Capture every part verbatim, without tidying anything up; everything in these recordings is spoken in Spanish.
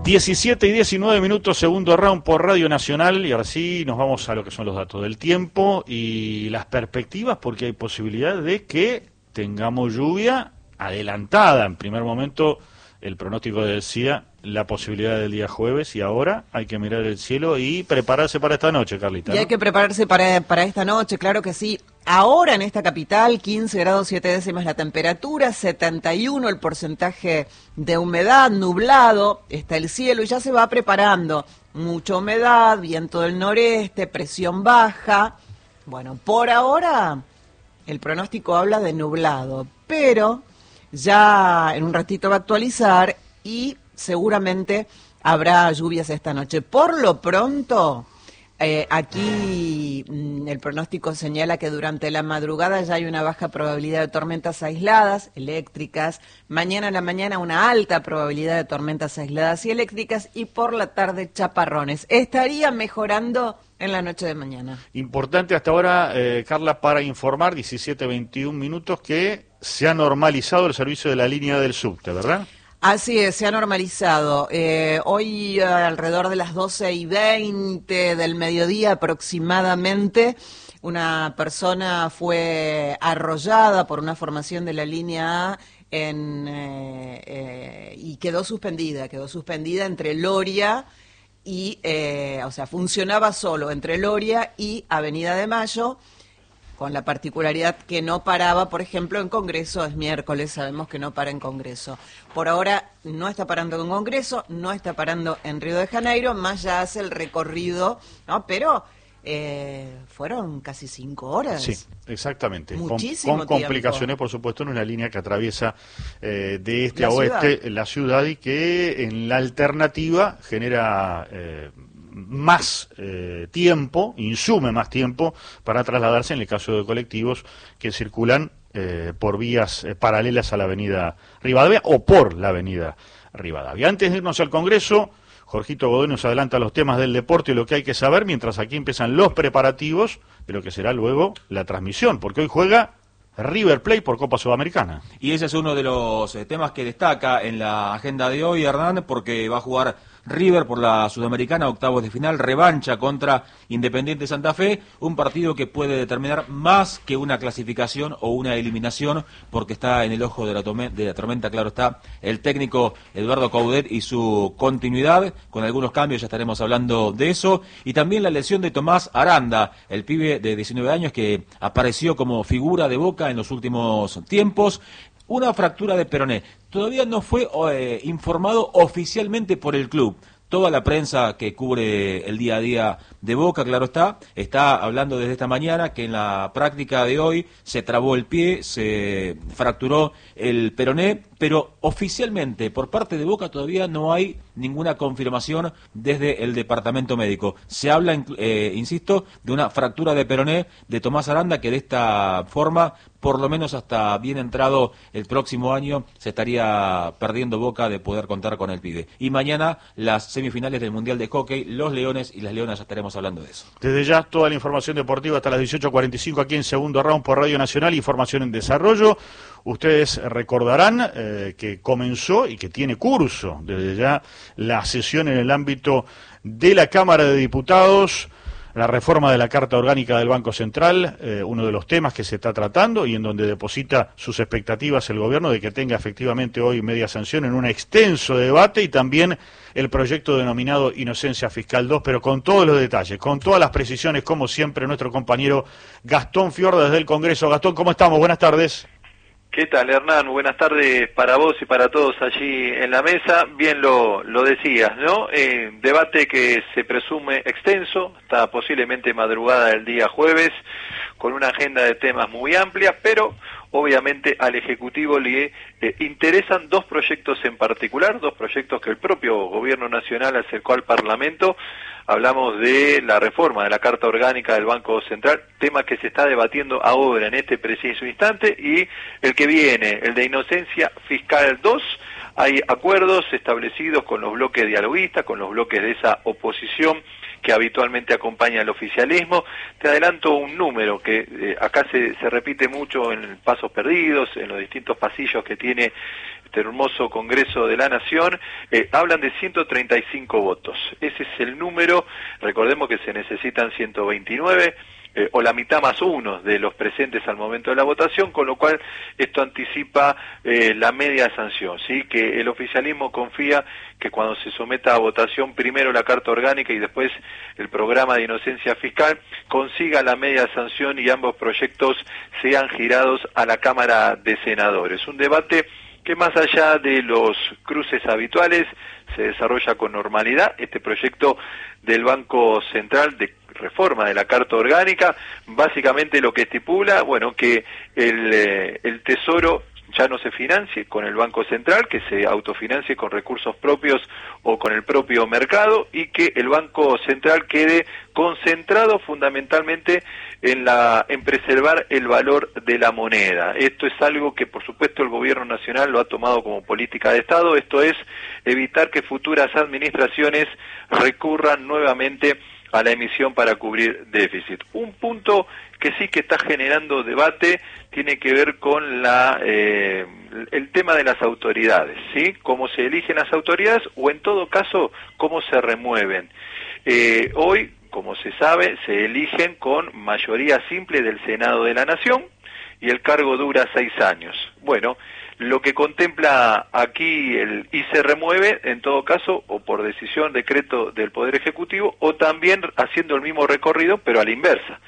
diecisiete y diecinueve minutos, segundo round por Radio Nacional, y ahora sí nos vamos a lo que son los datos del tiempo y las perspectivas, porque hay posibilidad de que tengamos lluvia adelantada. En primer momento el pronóstico decía la posibilidad del día jueves, y ahora hay que mirar el cielo y prepararse para esta noche, Carlita, ¿no? Y hay que prepararse para, para esta noche, claro que sí. Ahora en esta capital, quince grados siete décimas la temperatura, setenta y uno el porcentaje de humedad, nublado está el cielo y ya se va preparando. Mucha humedad, viento del noreste, presión baja. Bueno, por ahora el pronóstico habla de nublado, pero ya en un ratito va a actualizar y seguramente habrá lluvias esta noche. Por lo pronto, eh, aquí mm, el pronóstico señala que durante la madrugada ya hay una baja probabilidad de tormentas aisladas, eléctricas. Mañana en la mañana una alta probabilidad de tormentas aisladas y eléctricas. Y por la tarde chaparrones. Estaría mejorando en la noche de mañana. Importante hasta ahora, eh, Carla, para informar, diecisiete veintiún minutos, que se ha normalizado el servicio de la línea del subte, ¿verdad? Así es, se ha normalizado. Eh, hoy, alrededor de las doce y veinte del mediodía aproximadamente, una persona fue arrollada por una formación de la línea A en, eh, eh, y quedó suspendida, quedó suspendida entre Loria y, eh, o sea, funcionaba solo entre Loria y Avenida de Mayo, con la particularidad que no paraba, por ejemplo, en Congreso. Es miércoles, sabemos que no para en Congreso. Por ahora no está parando en Congreso, no está parando en Río de Janeiro, más ya hace el recorrido, ¿no? Pero eh, fueron casi cinco horas. Sí, exactamente. Muchísimo con, con complicaciones, tiempo. por supuesto, en una línea que atraviesa eh, de este La a oeste ciudad. la ciudad, y que en la alternativa genera Eh, más eh, tiempo, insume más tiempo para trasladarse en el caso de colectivos que circulan eh, por vías eh, paralelas a la avenida Rivadavia o por la avenida Rivadavia. Antes de irnos al Congreso, Jorgito Godoy nos adelanta los temas del deporte y lo que hay que saber, mientras aquí empiezan los preparativos de lo que será luego la transmisión, porque hoy juega River Plate por Copa Sudamericana. Y ese es uno de los eh, temas que destaca en la agenda de hoy, Hernán, porque va a jugar River por la Sudamericana, octavos de final, revancha contra Independiente Santa Fe, un partido que puede determinar más que una clasificación o una eliminación, porque está en el ojo de la, tome, de la tormenta, claro está, el técnico Eduardo Coudet y su continuidad, con algunos cambios, ya estaremos hablando de eso, y también la lesión de Tomás Aranda, el pibe de diecinueve años que apareció como figura de Boca en los últimos tiempos. Una fractura de peroné. Todavía no fue eh, informado oficialmente por el club. Toda la prensa que cubre el día a día de Boca, claro está, está hablando desde esta mañana que en la práctica de hoy se trabó el pie, se fracturó el peroné, pero oficialmente por parte de Boca todavía no hay ninguna confirmación desde el departamento médico. Se habla, eh, insisto, de una fractura de peroné de Tomás Aranda, que de esta forma, por lo menos hasta bien entrado el próximo año, se estaría perdiendo Boca de poder contar con el pibe. Y mañana las semifinales del Mundial de Hockey, los Leones y las Leonas, ya estaremos hablando de eso. Desde ya toda la información deportiva hasta las dieciocho cuarenta y cinco aquí en Segundo Round por Radio Nacional, información en desarrollo. Ustedes recordarán eh, que comenzó y que tiene curso desde ya la sesión en el ámbito de la Cámara de Diputados, la reforma de la Carta Orgánica del Banco Central, eh, uno de los temas que se está tratando y en donde deposita sus expectativas el gobierno de que tenga efectivamente hoy media sanción en un extenso debate, y también el proyecto denominado Inocencia Fiscal dos, pero con todos los detalles, con todas las precisiones, como siempre, nuestro compañero Gastón Fiorda desde el Congreso. Gastón, ¿cómo estamos? Buenas tardes. ¿Qué tal, Hernán? Buenas tardes para vos y para todos allí en la mesa. Bien lo, lo decías, ¿no? Eh, debate que se presume extenso, hasta posiblemente madrugada del día jueves, con una agenda de temas muy amplia, pero obviamente al Ejecutivo le eh, interesan dos proyectos en particular, dos proyectos que el propio Gobierno Nacional acercó al Parlamento. Hablamos de la reforma de la Carta Orgánica del Banco Central, tema que se está debatiendo ahora en este preciso instante, y el que viene, el de Inocencia Fiscal dos. Hay acuerdos establecidos con los bloques dialoguistas, con los bloques de esa oposición que habitualmente acompaña al oficialismo. Te adelanto un número que eh, acá se, se repite mucho en Pasos Perdidos, en los distintos pasillos que tiene este hermoso Congreso de la Nación, eh, hablan de ciento treinta y cinco votos. Ese es el número, recordemos que se necesitan ciento veintinueve, eh, o la mitad más uno de los presentes al momento de la votación, con lo cual esto anticipa eh, la media sanción, ¿sí? Que el oficialismo confía que cuando se someta a votación primero la Carta Orgánica y después el programa de inocencia fiscal, consiga la media sanción y ambos proyectos sean girados a la Cámara de Senadores. Un debate que más allá de los cruces habituales se desarrolla con normalidad. Este proyecto del Banco Central de reforma de la Carta Orgánica, básicamente lo que estipula, bueno, que el, eh, el Tesoro ya no se financie con el Banco Central, que se autofinancie con recursos propios o con el propio mercado, y que el Banco Central quede concentrado fundamentalmente en la en preservar el valor de la moneda. Esto es algo que por supuesto el gobierno nacional lo ha tomado como política de Estado, esto es evitar que futuras administraciones recurran nuevamente a la emisión para cubrir déficit. Un punto que sí que está generando debate tiene que ver con la eh, el tema de las autoridades, ¿sí? Cómo se eligen las autoridades o en todo caso cómo se remueven. Eh, hoy, como se sabe, se eligen con mayoría simple del Senado de la Nación y el cargo dura seis años. Bueno, lo que contempla aquí el y se remueve, en todo caso, o por decisión, decreto del Poder Ejecutivo, o también haciendo el mismo recorrido, pero a la inversa.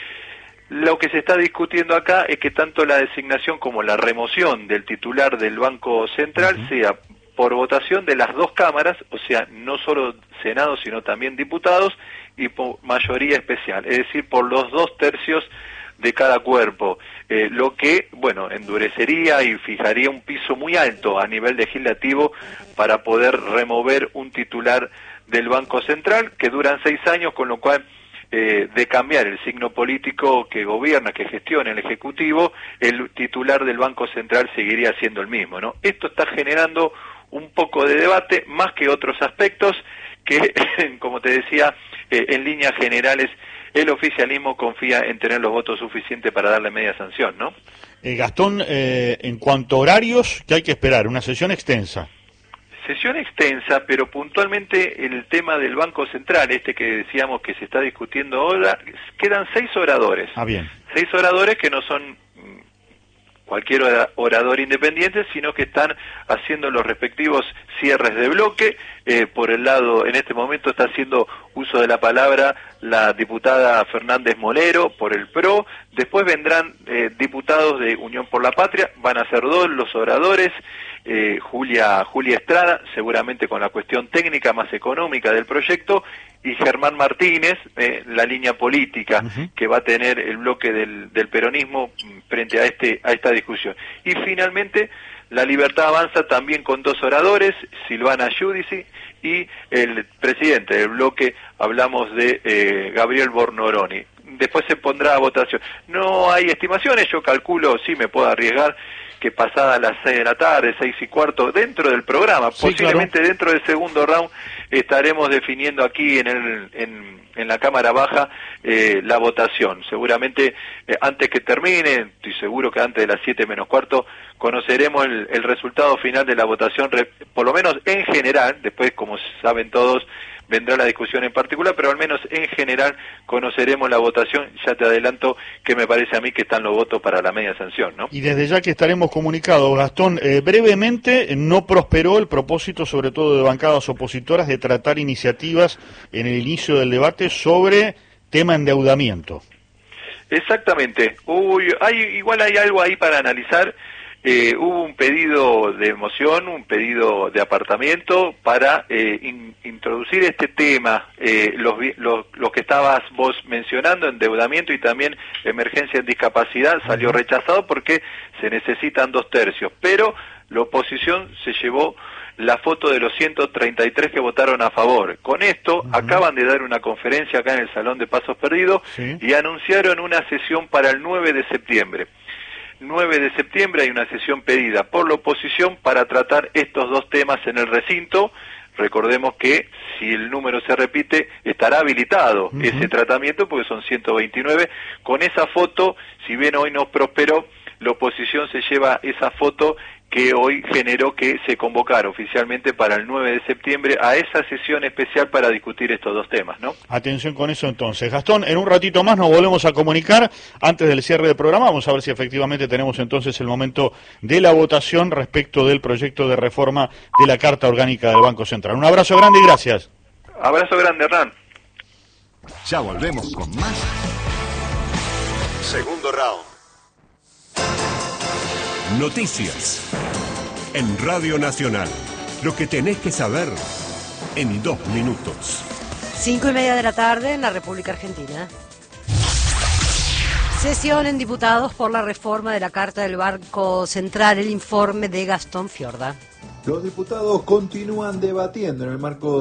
Lo que se está discutiendo acá es que tanto la designación como la remoción del titular del Banco Central uh-huh. sea por votación de las dos cámaras, o sea, no solo Senado, sino también diputados, y por mayoría especial, es decir, por los dos tercios de cada cuerpo, eh, lo que, bueno, endurecería y fijaría un piso muy alto a nivel legislativo para poder remover un titular del Banco Central, que duran seis años, con lo cual, eh, de cambiar el signo político que gobierna, que gestiona el Ejecutivo, el titular del Banco Central seguiría siendo el mismo, ¿no? Esto está generando un poco de debate, más que otros aspectos, que, como te decía, eh, en líneas generales, el oficialismo confía en tener los votos suficientes para darle media sanción, ¿no? Eh, Gastón, eh, en cuanto a horarios, ¿qué hay que esperar? Una sesión extensa. Sesión extensa, pero puntualmente el tema del Banco Central, este que decíamos que se está discutiendo ahora, quedan seis oradores. Ah, bien. Seis oradores que no son cualquier orador independiente, sino que están haciendo los respectivos cierres de bloque. Eh, por el lado, en este momento está haciendo uso de la palabra la diputada Fernández Molero por el P R O. Después vendrán eh, diputados de Unión por la Patria, van a ser dos los oradores, eh, Julia, Julia Estrada, seguramente con la cuestión técnica más económica del proyecto, y Germán Martínez, eh, la línea política uh-huh. que va a tener el bloque del, del peronismo frente a este a esta discusión. Y finalmente, La Libertad Avanza también con dos oradores, Silvana Giudici y el presidente del bloque, hablamos de eh, Gabriel Bornoroni. Después se pondrá a votación. No hay estimaciones, yo calculo, sí me puedo arriesgar, que pasada las seis de la tarde, seis y cuarto, dentro del programa, sí, posiblemente claro. Dentro del segundo round, estaremos definiendo aquí en el en, en la Cámara Baja eh, la votación. Seguramente eh, antes que termine, estoy seguro que antes de las siete menos cuarto, conoceremos el, el resultado final de la votación, por lo menos en general. Después, como saben todos, vendrá la discusión en particular, pero al menos en general conoceremos la votación. Ya te adelanto que me parece a mí que están los votos para la media sanción, ¿no? Y desde ya que estaremos comunicados, Gastón, eh, brevemente, no prosperó el propósito, sobre todo de bancadas opositoras, de tratar iniciativas en el inicio del debate sobre tema endeudamiento. Exactamente. Uy, hay, igual hay algo ahí para analizar. Eh, hubo un pedido de moción, un pedido de apartamiento para eh, in, introducir este tema, eh, los, los, los que estabas vos mencionando, endeudamiento y también emergencia en discapacidad, salió rechazado porque se necesitan dos tercios, pero la oposición se llevó la foto de los ciento treinta y tres que votaron a favor. Con esto, uh-huh. acaban de dar una conferencia acá en el Salón de Pasos Perdidos, ¿sí? Y anunciaron una sesión para el nueve de septiembre. nueve de septiembre hay una sesión pedida por la oposición para tratar estos dos temas en el recinto. Recordemos que si el número se repite, estará habilitado uh-huh. ese tratamiento porque son ciento veintinueve. Con esa foto, si bien hoy no prosperó, la oposición se lleva esa foto que hoy generó que se convocara oficialmente para el nueve de septiembre a esa sesión especial para discutir estos dos temas, ¿no? Atención con eso entonces. Gastón, en un ratito más nos volvemos a comunicar antes del cierre del programa. Vamos a ver si efectivamente tenemos entonces el momento de la votación respecto del proyecto de reforma de la Carta Orgánica del Banco Central. Un abrazo grande y gracias. Abrazo grande, Hernán. Ya volvemos con más. Segundo round. Noticias. En Radio Nacional. Lo que tenés que saber en dos minutos. Cinco y media de la tarde en la República Argentina. Sesión en diputados por la reforma de la Carta del Banco Central. El informe de Gastón Fiorda. Los diputados continúan debatiendo en el marco